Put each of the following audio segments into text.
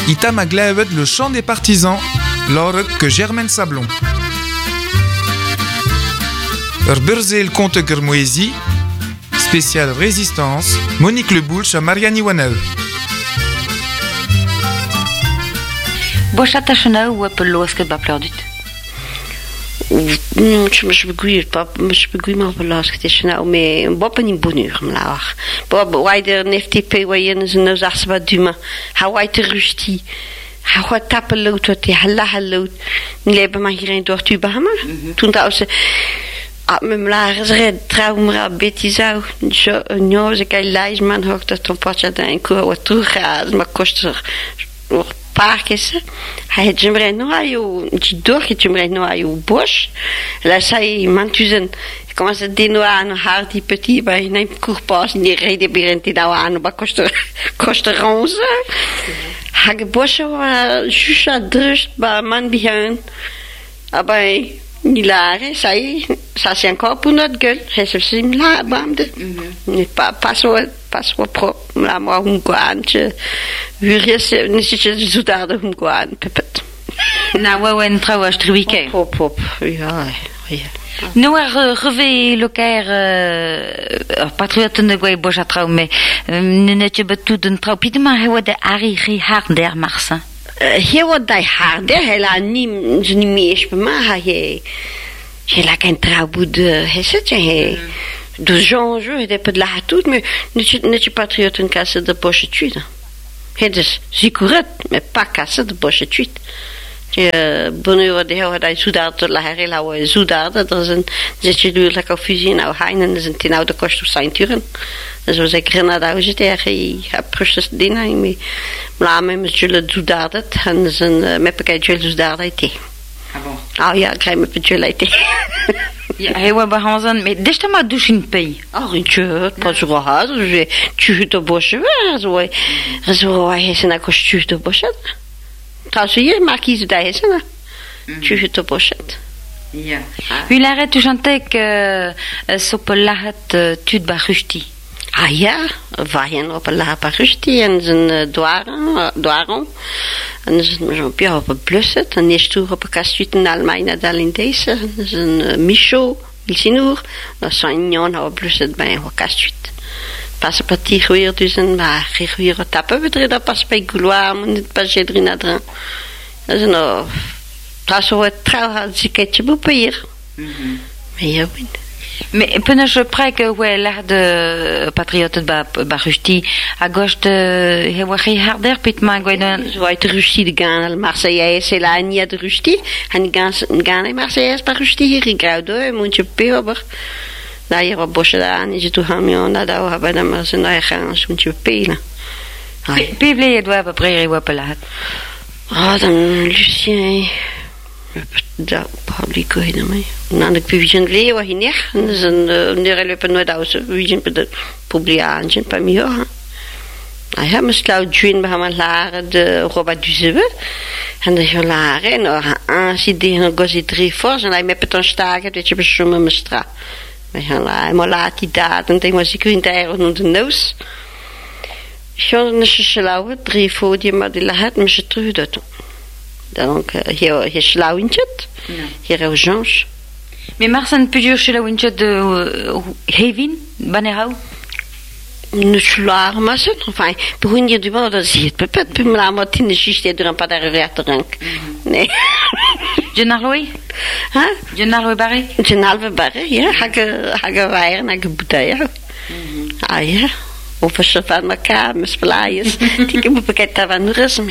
Ita maglevet le chant des partisans, l'or que Germaine Sablon. Urburze le comte Germoesi, spécial résistance, Monique Leboulch à Marianne Iwanev. Bochata chena ou appel l'os que ba plerdut. Je begui maar belast het is nou me boppen in bonheur mlaar. Bob why der NFTP wayen is nou zags wat duma. How why te rusti. How wat tapeloot wat die halloot. Leben maar hierin door tu bahama. Toen dat ze me mlaar is red traumra beetje zo. Zo nou ze kai lijst man hoort dat op wat dat en ko wat terug gaat maar kost er parques, hij j'aimerais nou ayo, j'aimerais nou ayo bosch. Là ça y mantuzen, commence à dénoyer un hardy petit, bah il n'a pas court pas, ni rede birenti da ano, bah koste 11. Hage bosch, juste à drust, bah man bihan, aber Nilare, ça c'est encore pour notre gueule. C'est là, bamde. Pas so propre. La moi hunguanche. Vuries, nisje zoudade hunguan, pepet. Na wawen trouwens truike. Pop. Ja. Nou reve lokair patrioten de gwei boja trau me netje betuden trau pitema hewa de ari harder marsa. Hier wordt hij harder, hij niet meer maar hij laat geen trouwboed hij de gens je heb het laat tout mais net je patrioten kassen de poche tuit het is zeker maar pas kassen de poche tuit je bonheur de heel hij zodat de la zodat dat is een zit je nu lekker fusie nou heinen is een tien oude kost op zijn turen. Zoals ik Grenada zit, ik heb precies dingen mee. Maar met jullie doen dat en zijn met elkaar jullie doen dat het. Ah ja, ik krijg met jullie het. Ja, heel wat behanzen, maar dit is maar dus in pay. Ah, je pas zo hard, je het op bosje, zo hij is een kostuum op bosje. Trouwens hier maak je dat is een. Je het op bosje. Ja. Wie laat u chanter que sopelahat tuut barusti. Ah ja, waaien op een lapa rustie en zijn dwaron. En zijn op je op een blusset. En eerst toe op een kastuut in Almeida Dalindese. En zijn Micho, Ilsinoer. Dat zijn jongen op blusset bij een kastuut. Pas op die geweer dus en maar geweer tappen we er dat pas bij Gouloir, maar niet pas je erin adren. Dat is nou, dat is wat trouw had ze ketje boepen hier. Maar ja, Mais până je prea că la de patriote ba rusti a gauche de he harder pit ma goidan zo uit de rusti de gaan Marseillaise c'est la nie de rusti en gaan Marseillaise ba rusti hier graudo moet je peober daar hier op bosje daar aan je toe gaan je na daar hebben dan maar zijn daar gaan moet je pelen pevle je doit prairie wapelat ah dan Lucien da public hoor mij. Nou de vision leeuw hier en is een neerlopen nooit uit vision per de publicatie bij mij hoor. Ah ja, maar slau join bij mijn laren de Robert Duzewe en de jolaren en als je die nog eens 3 voor en hij met beton staken dat je beschermen met stra. We gaan maar laat die daad en denk maar zeker in daar onder de neus. Schon is slau 3 voor die maar die laat me ze terug dat. Donc hier slauwintjet hier urgence mais marsan plusieurs slauwintjet de Hevin banerau ne slauw maar ça enfin begin je du mal dat ziet peut-être puis la moitié ne juste durant pas d'arriver à rank nee Genarloi hein Genarloi barre Genarloi barre ja haga wire na gebutaya ah ja of je van elkaar met splayers die ik moet pakket van rusme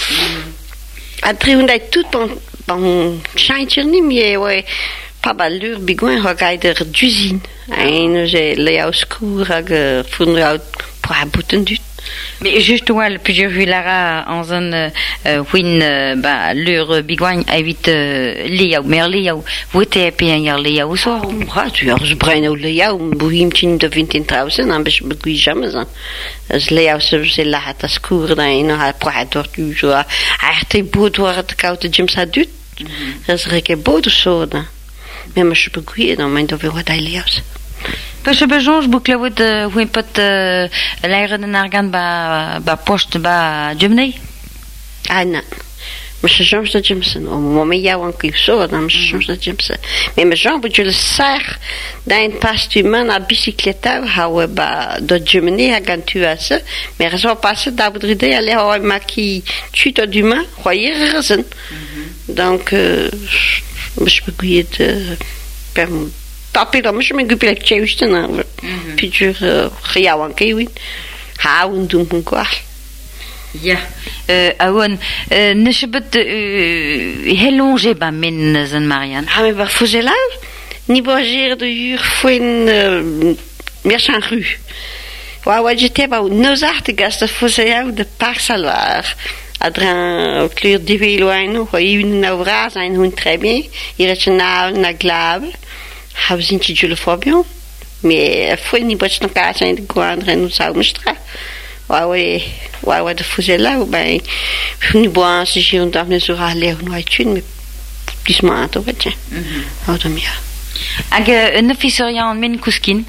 Après, on a tout bon chantier ni mais ouais pas balur bigouin regarder d'usine en j'ai les oscurs à fondre pour abouten du mais juste ouais plusieurs villara en zone win ba lur bigouin évite liao merliao voter bien hier liao so ah tu as brain au liao bohimtin de 20000 en bes begui jamais ça as liao c'est la hat ascour dan ha praat du zo arte boot wordt de koude gyms had dut das reke boot so da mais moi je begui dans mein de wat hij liaus Parce que je boucle de oui peut l'air de nargan ba poste ba Gemini. não. Mas sejamos da Jameson. O momento é um que sou, não sejamos da Jameson. Mas já vou te ser da um pasto humano a bicicleta, how ba do Germany a gantuasa, mas já passa da budride aller ao maqui tuto d'humain, croyer raison. Donc je peux guider de tapis là, je me guider avec juste non. Puis je regarde un kiwi. Ha und dum quoi. Ja, أون نشبت هلونجي با من زن ماريان. Maar waar voor ze laat? Niet bozeer de uur voor een merchant rue. Waar je te bouwen, nos artigas voor ze jou de parcaloir. Adran kleur de veloino, waar je een nauvra zijn hun très bien. Hier is een na glave. Hebben ze niet jullie voorbeeld? Maar voor niet wat nog kaart zijn de guandre en ons oude straat. Waar de fuzela, bij nu boan se giram daar net zo raar no uitje, maar die smaakt ook wat je. Houdt hem ja. Age een visorian min kuskin.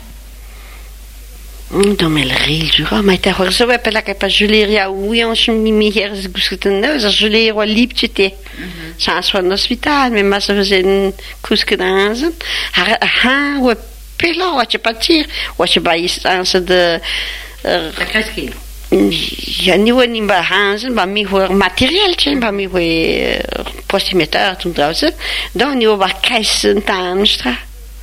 Dan met reel jura, maar daar hoor zo heb ik pas juleria hoe ons mi hier is kusken nou, zo juleria wat liepje te. Sans van hospitaal, met massa we zijn kusken aanzen. Ha, we pela wat je partir, wat je bij is aan de ja, niet bij Hansen, maar meer voor materieel, maar meer voor postimeter toen trouwens. Dan nu wat keizen tanstra.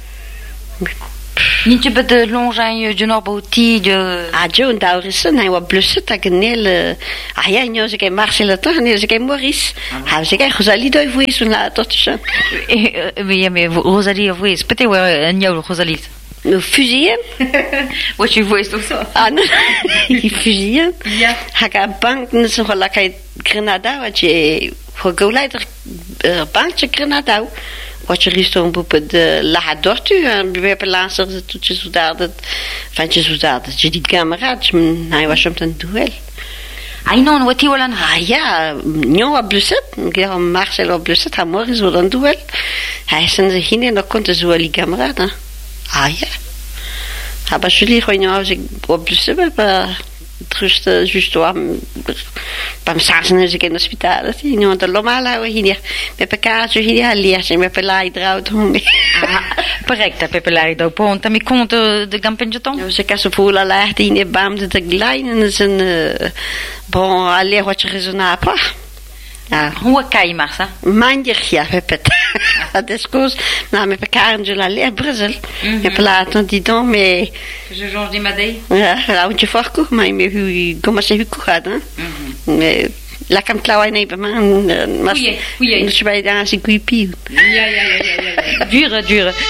Niet je bij de longe je norbouti de. Ah, John Daurissen, hij was blusset, dat geneel. Ah ja, nu is ik Marcel toch, nu is ik Maurice. Hij zei ik Rosalie doe je voor zo'n tot zo. Ja, maar Rosalie voor is, peut-être een jouw Rosalie. Fusien? Wat je voelt ook zo? Ah, nee. Fusien? Ja. Hij gaat bank, net zo gelijk uit Grenada, wat je voor goleider bankje Grenada. Wat je riston boepen de laat dortu, en we hebben laatst toetje zodat, vantje zodat, je die kameraad, hij was op een duel. Ah non, wat hij aan? Ah ja, nu op blusset, ik Marcel op blusset, hij morgen zo dan duel. Hij is in zijn en dan kon hij zo die kameraad, hè. Ah ja. Aber Julie gewoon als ik op de sub trust juist beim Sarsen is ik in het hospitaal. Dat je nu de normaal houden hier met elkaar zo hier leert en met pelai draait om. Correct, heb pelai do ponta mi conto de gampenjeton. Ja, ze kan zo voelen laat in de bam de glijden is een bon aller wat je raisonnable. Hoe kan je maar ça? Mandig ja, het. Dat is koos. Nou, met elkaar in Julie Brussel. Je plaat die dan mee. Je change die madei. Ja, rauwtje voorkoek, maar je hoe kom ze hoe gaat, hè? La cam klauwen nee, maar. Hoe je? Dus bij daar is ik wie piep. Ja. Dure.